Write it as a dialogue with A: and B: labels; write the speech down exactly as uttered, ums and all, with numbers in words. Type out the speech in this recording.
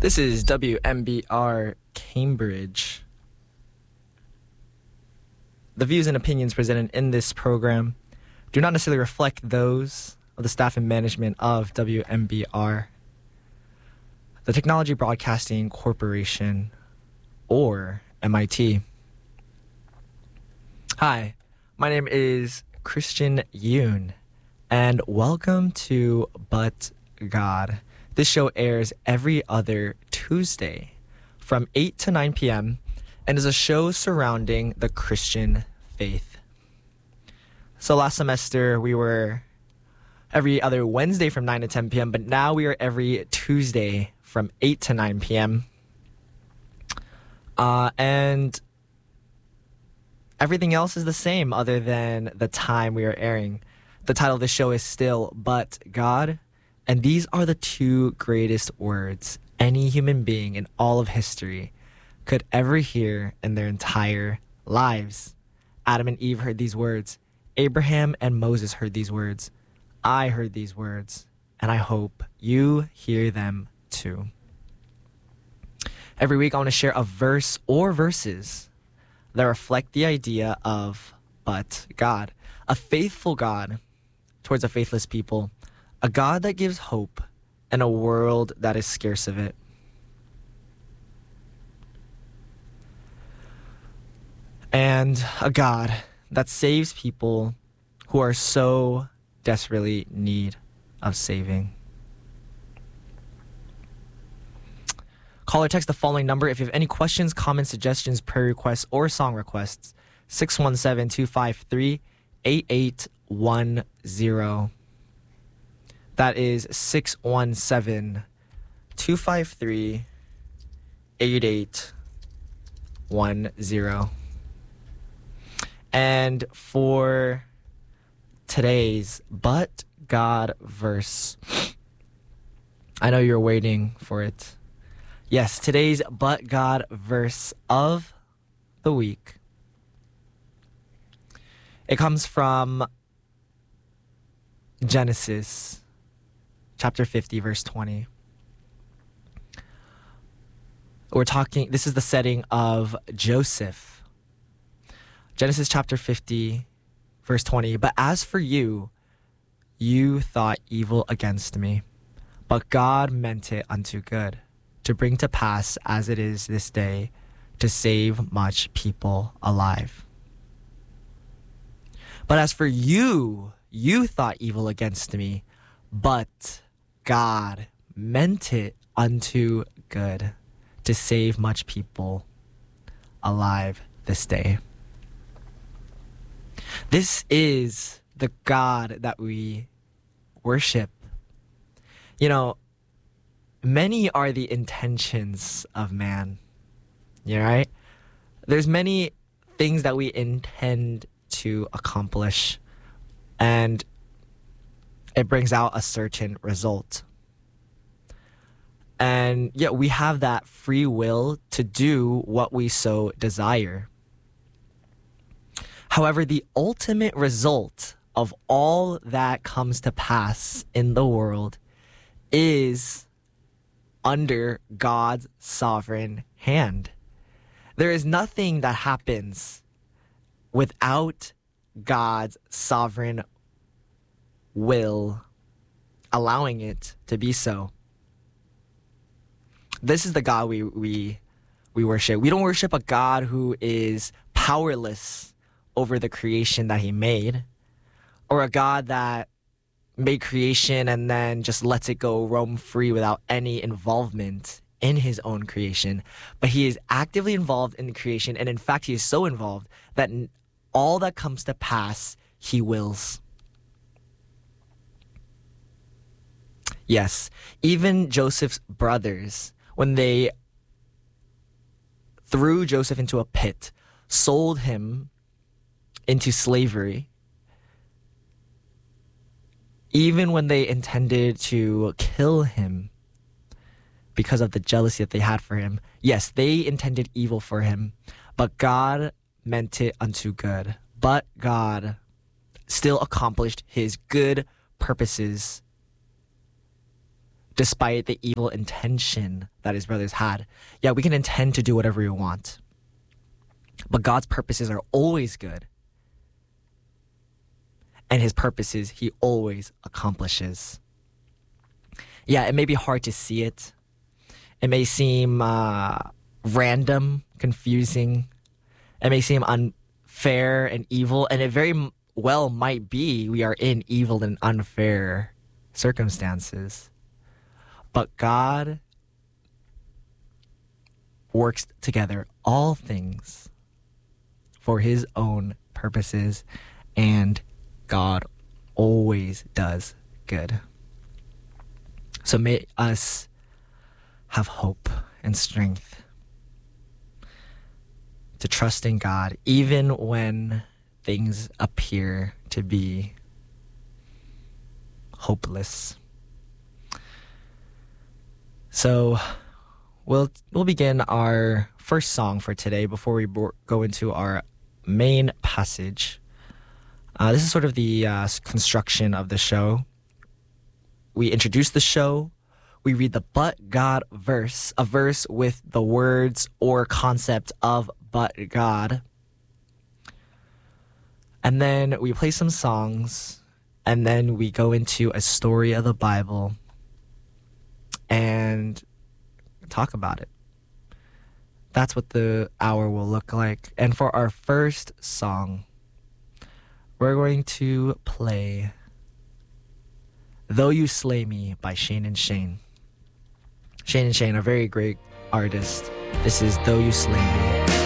A: This is W M B R Cambridge. The views and opinions presented in this program do not necessarily reflect those of the staff and management of W M B R, the Technology Broadcasting Corporation, or M I T. Hi, my name is Christian Yoon, and welcome to But God. This show airs every other Tuesday from eight to nine p.m. and is a show surrounding the Christian faith. So last semester we were every other Wednesday from nine to ten p.m., but now we are every Tuesday from eight to nine p.m. Uh, and everything else is the same other than the time we are airing. The title of the show is still But God. And these are the two greatest words any human being in all of history could ever hear in their entire lives. Adam and Eve heard these words. Abraham and Moses heard these words. I heard these words. And I hope you hear them too. Every week I want to share a verse or verses that reflect the idea of but God. A faithful God towards a faithless people. A God that gives hope in a world that is scarce of it. And a God that saves people who are so desperately in need of saving. Call or text the following number if you have any questions, comments, suggestions, prayer requests, or song requests. six one seven, two five three, eight eight one zero. That is six one seven, two five three, eight eight one zero. And for today's But God verse, I know you're waiting for it. Yes, today's But God verse of the week. It comes from Genesis chapter fifty, verse twenty. We're talking, this is the setting of Joseph. Genesis chapter fifty, verse twenty. But as for you, you thought evil against me, but God meant it unto good, to bring to pass as it is this day, to save much people alive. But as for you, you thought evil against me, but God meant it unto good, to save much people alive this day. This is the God that we worship. You know, many are the intentions of man. You know, right? There's many things that we intend to accomplish, and it brings out a certain result. And yeah, we have that free will to do what we so desire. However, the ultimate result of all that comes to pass in the world is under God's sovereign hand. There is nothing that happens without God's sovereign will allowing it to be so. This is the God we we we worship. We don't worship a God who is powerless over the creation that he made, or a God that made creation and then just lets it go roam free without any involvement in his own creation. But he is actively involved in the creation, and in fact he is so involved that all that comes to pass he wills. Yes, even Joseph's brothers, when they threw Joseph into a pit, sold him into slavery, even when they intended to kill him because of the jealousy that they had for him, yes, they intended evil for him, but God meant it unto good. But God still accomplished his good purposes despite the evil intention that his brothers had. Yeah, we can intend to do whatever we want, but God's purposes are always good. And his purposes, he always accomplishes. Yeah, it may be hard to see it. It may seem uh, random, confusing. It may seem unfair and evil. And it very well might be we are in evil and unfair circumstances. But God works together all things for his own purposes, and God always does good. So may us have hope and strength to trust in God even when things appear to be hopeless. So we'll we'll begin our first song for today before we bo- go into our main passage. Uh, this is sort of the uh, construction of the show. We introduce the show. We read the But God verse, a verse with the words or concept of But God. And then we play some songs. And then we go into a story of the Bible and talk about it. That's what the hour will look like. And for our first song, we're going to play Though You Slay Me by Shane and Shane. Shane and Shane are very great artists. This is Though You Slay Me.